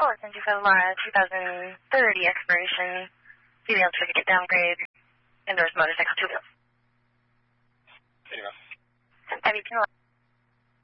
Oh, it's in 2030 expiration, CDL certificate downgrade, endorsed motorcycle 2 wheels.